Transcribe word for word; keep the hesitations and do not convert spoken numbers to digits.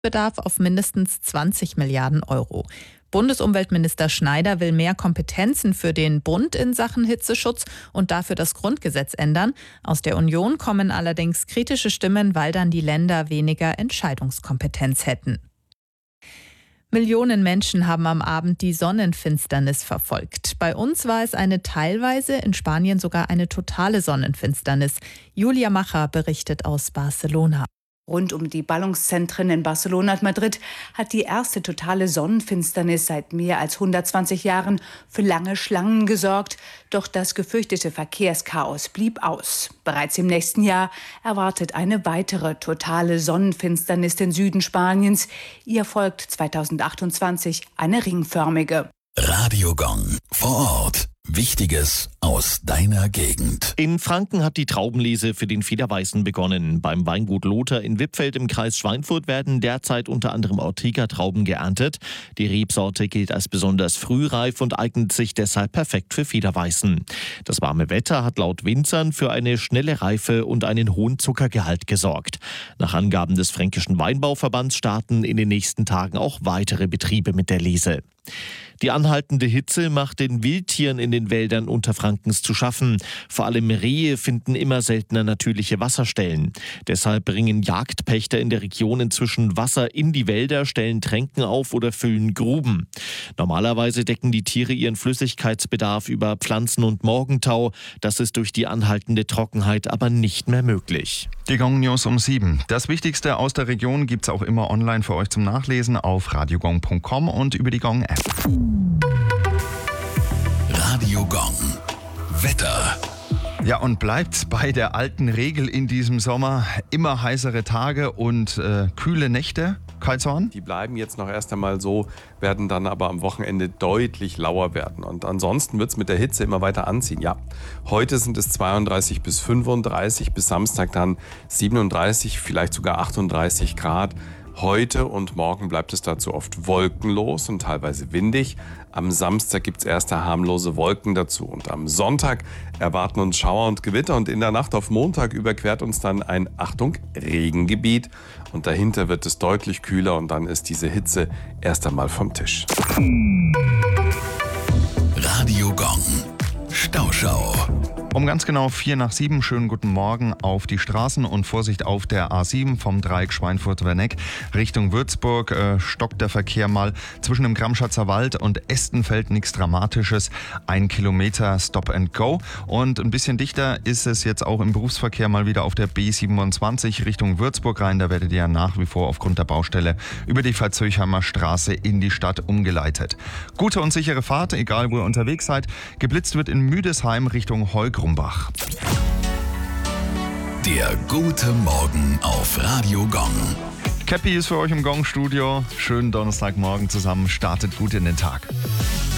Bedarf auf mindestens zwanzig Milliarden Euro. Bundesumweltminister Schneider will mehr Kompetenzen für den Bund in Sachen Hitzeschutz und dafür das Grundgesetz ändern. Aus der Union kommen allerdings kritische Stimmen, weil dann die Länder weniger Entscheidungskompetenz hätten. Millionen Menschen haben am Abend die Sonnenfinsternis verfolgt. Bei uns war es eine teilweise, in Spanien sogar eine totale Sonnenfinsternis. Julia Macher berichtet aus Barcelona. Rund um die Ballungszentren in Barcelona und Madrid hat die erste totale Sonnenfinsternis seit mehr als hundertzwanzig Jahren für lange Schlangen gesorgt. Doch das gefürchtete Verkehrschaos blieb aus. Bereits im nächsten Jahr erwartet eine weitere totale Sonnenfinsternis den Süden Spaniens. Ihr folgt zweitausendachtundzwanzig eine ringförmige. Radio Gong vor Ort. Wichtiges aus deiner Gegend. In Franken hat die Traubenlese für den Federweißen begonnen. Beim Weingut Lothar in Wippfeld im Kreis Schweinfurt werden derzeit unter anderem Ortega-Trauben geerntet. Die Rebsorte gilt als besonders frühreif und eignet sich deshalb perfekt für Federweißen. Das warme Wetter hat laut Winzern für eine schnelle Reife und einen hohen Zuckergehalt gesorgt. Nach Angaben des Fränkischen Weinbauverbands starten in den nächsten Tagen auch weitere Betriebe mit der Lese. Die anhaltende Hitze macht den Wildtieren in den Wäldern Unterfrankens zu schaffen. Vor allem Rehe finden immer seltener natürliche Wasserstellen. Deshalb bringen Jagdpächter in der Region inzwischen Wasser in die Wälder, stellen Tränken auf oder füllen Gruben. Normalerweise decken die Tiere ihren Flüssigkeitsbedarf über Pflanzen und Morgentau. Das ist durch die anhaltende Trockenheit aber nicht mehr möglich. Die Gong News um sieben. Das Wichtigste aus der Region gibt's auch immer online für euch zum Nachlesen auf radiogong punkt com und über die Gong App. Radio Gong. Wetter. Ja, und bleibt bei der alten Regel in diesem Sommer. Immer heißere Tage und äh, kühle Nächte. Kai Zorn? Die bleiben jetzt noch erst einmal so, werden dann aber am Wochenende deutlich lauer werden. Und ansonsten wird es mit der Hitze immer weiter anziehen. Ja, heute sind es zweiunddreißig bis fünfunddreißig, bis Samstag dann siebenunddreißig, vielleicht sogar achtunddreißig Grad. Heute und morgen bleibt es dazu oft wolkenlos und teilweise windig. Am Samstag gibt es erste harmlose Wolken dazu. Und am Sonntag erwarten uns Schauer und Gewitter. Und in der Nacht auf Montag überquert uns dann ein, Achtung, Regengebiet. Und dahinter wird es deutlich kühler und dann ist diese Hitze erst einmal vom Tisch. Radio Gong. Stauschau. Um ganz genau vier nach sieben, schönen guten Morgen auf die Straßen und Vorsicht auf der A sieben vom Dreieck Schweinfurt-Werneck Richtung Würzburg. Äh, stockt der Verkehr mal zwischen dem Gramschatzer Wald und Estenfeld, nichts Dramatisches. Ein Kilometer Stop and Go. Und ein bisschen dichter ist es jetzt auch im Berufsverkehr mal wieder auf der B siebenundzwanzig Richtung Würzburg rein. Da werdet ihr ja nach wie vor aufgrund der Baustelle über die Verzöchheimer Straße in die Stadt umgeleitet. Gute und sichere Fahrt, egal wo ihr unterwegs seid. Geblitzt wird in Müdesheim Richtung Heugrumbach. Der gute Morgen auf Radio Gong. Cappy ist für euch im Gong-Studio. Schönen Donnerstagmorgen zusammen. Startet gut in den Tag.